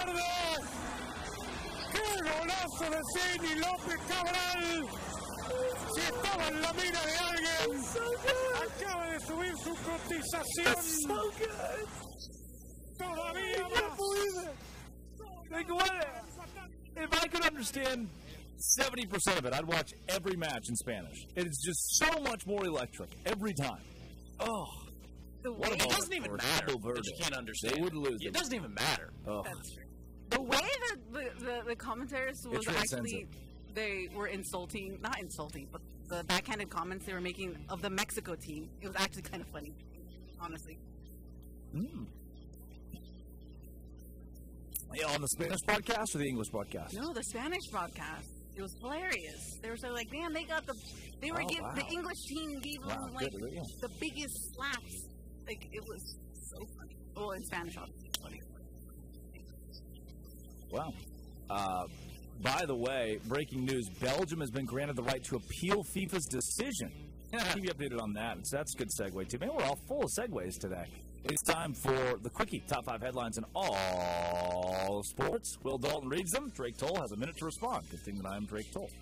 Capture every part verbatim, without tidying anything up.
verde. ¡Qué golazo de Zeni López Cabral! Si estaba en la mira de alguien, acaba de subir su cotización. So good. Todavía I can't más. believe it. Like, what? If I could understand seventy percent of it, I'd watch every match in Spanish. It is just so much more electric every time. Oh. The way It doesn't even matter that you can't understand. They would lose It it. doesn't even matter. Oh. That's true. The way that the, the, the commentators was transcends actually, they were insulting, not insulting, but the backhanded comments they were making of the Mexico team, it was actually kind of funny, honestly. Mm. Yeah, on the Spanish broadcast or the English broadcast? No, the Spanish broadcast. It was hilarious. They were so like, man, they got the, they were Oh, giving, wow. the English team gave Wow, them like good, yeah. the biggest slaps. Like, it was so funny. Well, in Spanish, obviously, it's funny. Wow. Uh, by the way, breaking news, Belgium has been granted the right to appeal FIFA's decision. Keep you updated on that. So that's a good segue, too. Man, we're all full of segues today. It's time for the Quickie, top five headlines in all sports. Will Dalton reads them. Drake Toll has a minute to respond. Good thing that I am Drake Toll.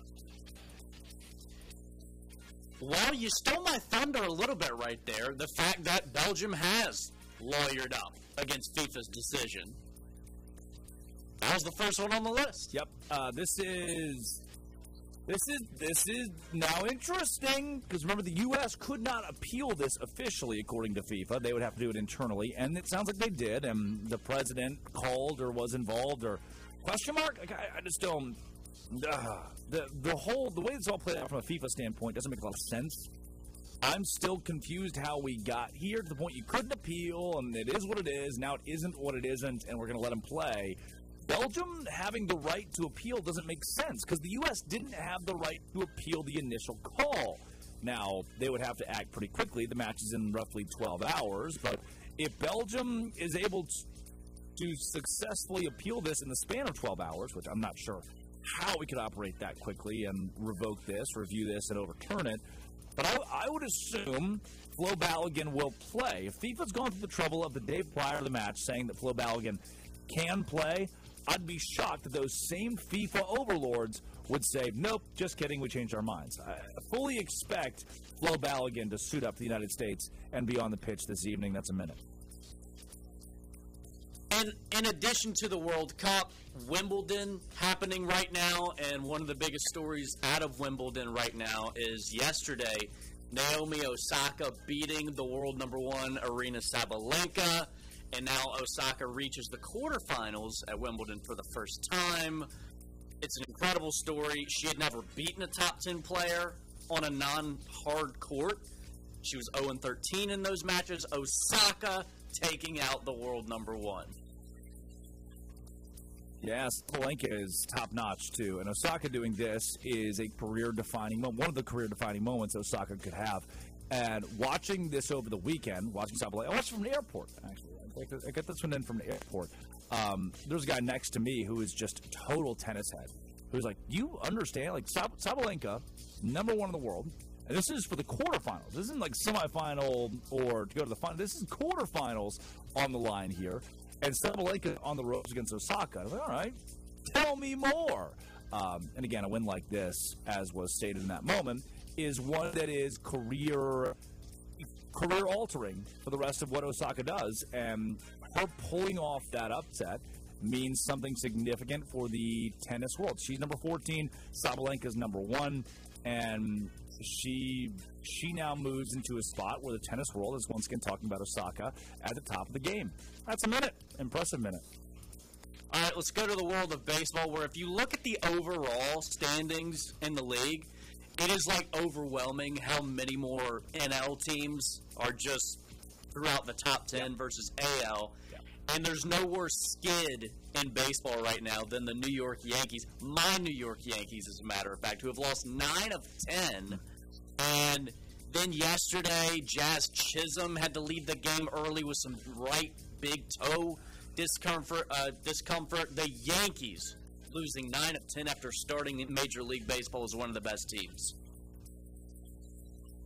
Well, you stole my thunder a little bit right there. The fact that Belgium has lawyered up against FIFA's decision. That was the first one on the list. Yep. Uh, this is this is this is now interesting because remember the U S could not appeal this officially according to FIFA. They would have to do it internally, and it sounds like they did. And the president called or was involved or question mark. Like, I, I just don't. Uh, the the whole the way this all played out from a FIFA standpoint doesn't make a lot of sense. I'm still confused how we got here to the point you couldn't appeal, and it is what it is. Now it isn't what it isn't, and we're going to let them play. Belgium having the right to appeal doesn't make sense because the U S didn't have the right to appeal the initial call. Now, they would have to act pretty quickly. The match is in roughly twelve hours, but if Belgium is able to successfully appeal this in the span of twelve hours, which I'm not sure how we could operate that quickly and revoke this, review this, and overturn it, but I, I would assume Flo Balogun will play. If FIFA's gone through the trouble of the day prior to the match saying that Flo Balogun can play, I'd be shocked that those same FIFA overlords would say, nope, just kidding, we changed our minds. I fully expect Flo Balogun to suit up for the United States and be on the pitch this evening. That's a minute. And in addition to the World Cup, Wimbledon happening right now, and one of the biggest stories out of Wimbledon right now is yesterday, Naomi Osaka beating the world number one Aryna Sabalenka. And now Osaka reaches the quarterfinals at Wimbledon for the first time. It's an incredible story. She had never beaten a top ten player on a non-hard court. She was oh and thirteen in those matches. Osaka taking out the world number one. Yes, Sabalenka is top-notch, too. And Osaka doing this is a career-defining moment, one of the career-defining moments Osaka could have. And watching this over the weekend, watching Sabalenka, I watched it from the airport, actually. I got this one in from the airport. Um, there's a guy next to me who is just a total tennis head. Who's like, you understand? Like, Sab- Sabalenka, number one in the world, and this is for the quarterfinals. This isn't like semifinal or to go to the final. This is quarterfinals on the line here. And Sabalenka on the ropes against Osaka. I was like, all right, tell me more. Um, and again, a win like this, as was stated in that moment, is one that is career career altering for the rest of what Osaka does, and her pulling off that upset means something significant for the tennis world. She's number fourteen, Sabalenka's number one, and she she now moves into a spot where the tennis world is once again talking about Osaka at the top of the game. That's a minute. Impressive minute. All right, let's go to the world of baseball, where if you look at the overall standings in the league, it is like overwhelming how many more N L teams are just throughout the top ten versus A L. Yeah. And there's no worse skid in baseball right now than the New York Yankees. My New York Yankees, as a matter of fact, who have lost nine of ten. And then yesterday, Jazz Chisholm had to leave the game early with some right big toe discomfort. Uh, discomfort. The Yankees losing nine of ten after starting in Major League Baseball as one of the best teams.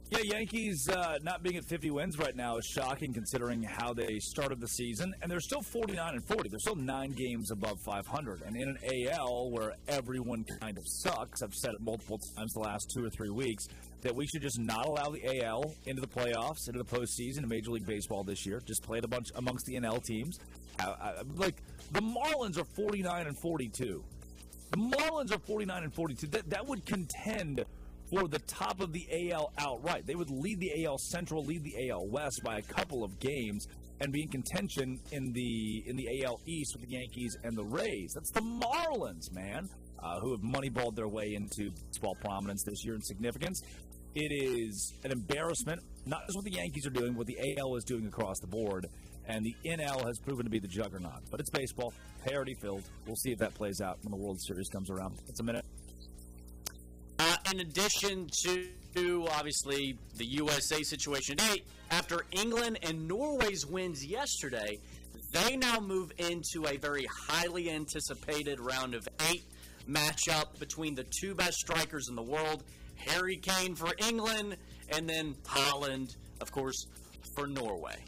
Yeah, Yankees uh, not being at fifty wins right now is shocking considering how they started the season, and they're still forty-nine and forty. They're still nine games above five hundred, and in an A L where everyone kind of sucks, I've said it multiple times the last two or three weeks, that we should just not allow the A L into the playoffs, into the postseason in Major League Baseball this year. Just play it a bunch amongst the N L teams. Uh, uh, like, the Marlins are forty-nine and forty-two. The Marlins are forty-nine and forty-two. That, that would contend for the top of the A L outright. They would lead the A L Central, lead the A L West by a couple of games, and be in contention in the in the A L East with the Yankees and the Rays. That's the Marlins, man, uh, who have moneyballed their way into baseball prominence this year and significance. It is an embarrassment, not just what the Yankees are doing, what the A L is doing across the board, and the N L has proven to be the juggernaut. But it's baseball, parity-filled. We'll see if that plays out when the World Series comes around. It's a minute. Uh, in addition to, obviously, the U S A situation today, after England and Norway's wins yesterday, they now move into a very highly anticipated round of eight matchup between the two best strikers in the world, Harry Kane for England, and then Haaland, of course, for Norway.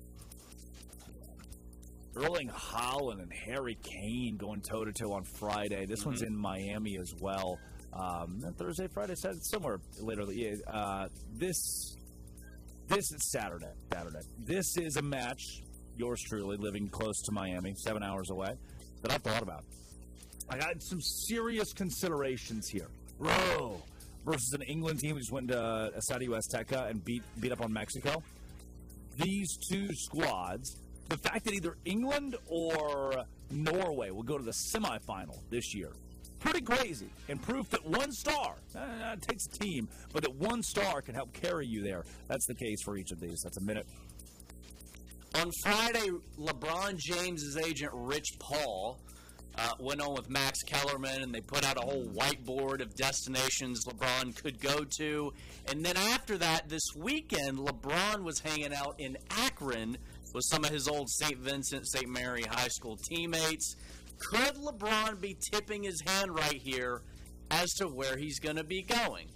Erling Haaland and Harry Kane going toe-to-toe on Friday. This mm-hmm. one's in Miami as well. Um, Thursday, Friday, Saturday, somewhere later. Yeah, uh, this this is Saturday. Saturday. This is a match. Yours truly, living close to Miami, seven hours away, that I thought about. I got some serious considerations here. Bro, versus an England team who just went to uh, Estadio Azteca and beat beat up on Mexico. These two squads. The fact that either England or Norway will go to the semifinal this year. Pretty crazy, and proof that one star, uh, it takes a team, but that one star can help carry you there. That's the case for each of these. That's a minute. On Friday, LeBron James' agent, Rich Paul, uh, went on with Max Kellerman, and they put out a whole whiteboard of destinations LeBron could go to. And then after that, this weekend, LeBron was hanging out in Akron with some of his old Saint Vincent, Saint Mary High School teammates. Could LeBron be tipping his hand right here as to where he's going to be going?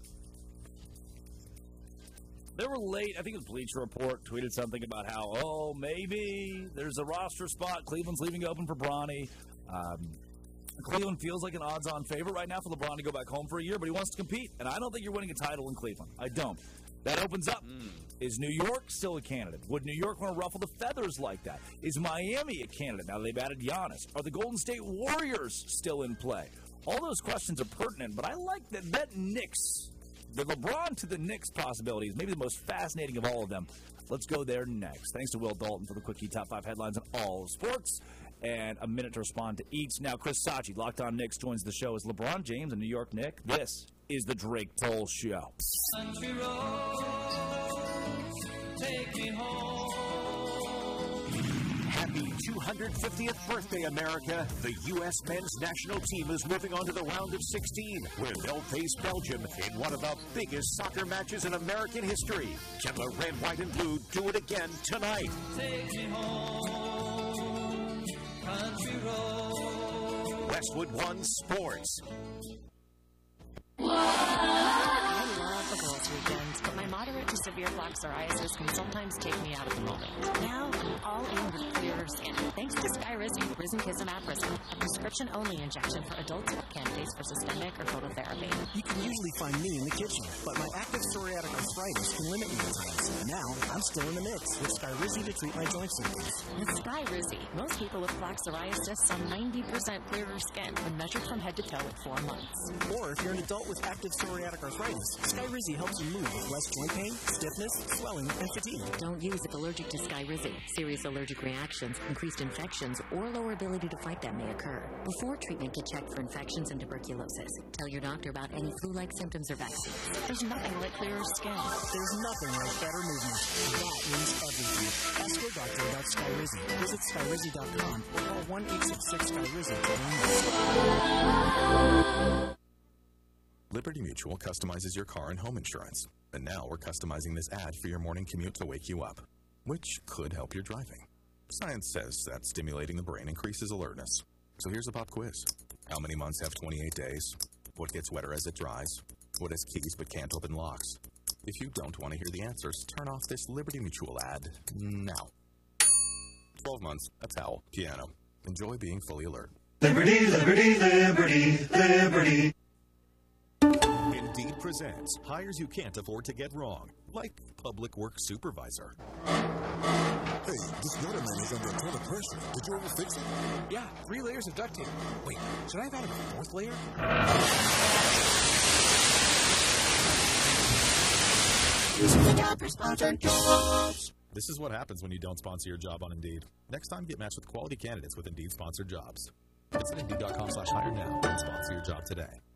They were late. I think it was Bleacher Report tweeted something about how, oh, maybe there's a roster spot. Cleveland's leaving open for Bronny. Um, Cleveland feels like an odds-on favorite right now for LeBron to go back home for a year, but he wants to compete. And I don't think you're winning a title in Cleveland. I don't. That opens up. Mm. Is New York still a candidate? Would New York want to ruffle the feathers like that? Is Miami a candidate now that they've added Giannis? Are the Golden State Warriors still in play? All those questions are pertinent, but I like that that Knicks, the LeBron to the Knicks possibility is maybe the most fascinating of all of them. Let's go there next. Thanks to Will Dalton for the Quickie Top five headlines on all sports, and a minute to respond to each. Now, Chris Sachi, Locked On Knicks, joins the show as LeBron James and New York Knicks. This is the Drake Toll Show. Country roads, take me home. Happy two hundred fiftieth birthday, America. The U S men's national team is moving on to the round of sixteen, where they'll face Belgium in one of the biggest soccer matches in American history. Can the red, white, and blue do it again tonight? Take me home, country road. Westwood One Sports. I love the girls' weekends, but my moderate to severe plaque psoriasis can sometimes take me out of the moment. Now I'm all in with clearer skin, thanks to Skyrizi, Risankizumab Risen, a prescription-only injection for adults or candidates for systemic or phototherapy. You can usually find me in the kitchen, but my active psoriatic arthritis can limit me at times. Now I'm still in the mix with Skyrizi to treat my joint symptoms. With Skyrizi, most people with plaque psoriasis saw ninety percent clearer skin when measured from head to toe at four months. Or if you're an adult with active psoriatic arthritis, Skyrizi helps you move with less joint pain, stiffness, swelling, and fatigue. Don't use if allergic to Skyrizi. Serious allergic reactions, increased infections, or lower ability to fight them may occur. Before treatment, get checked for infections and tuberculosis. Tell your doctor about any flu-like symptoms or vaccines. There's nothing like clearer skin. There's nothing like better movement. That means everything. Ask your doctor about Skyrizi. Visit Skyrizi dot com or call one eight six six Skyrizi to learn more. Liberty Mutual customizes your car and home insurance. And now we're customizing this ad for your morning commute to wake you up, which could help your driving. Science says that stimulating the brain increases alertness. So here's a pop quiz. How many months have twenty-eight days? What gets wetter as it dries? What has keys but can't open locks? If you don't want to hear the answers, turn off this Liberty Mutual ad now. twelve months, a towel, piano. Enjoy being fully alert. Liberty, liberty, liberty, liberty. Indeed presents hires you can't afford to get wrong, like public works supervisor. Hey, this gutter man is under a ton of pressure. Did you ever fix it? Yeah, three layers of duct tape. Wait, should I have added a fourth layer? This is what happens when you don't sponsor your job on Indeed. Next time, get matched with quality candidates with Indeed sponsored jobs. Visit Indeed dot com slash hire now and sponsor your job today.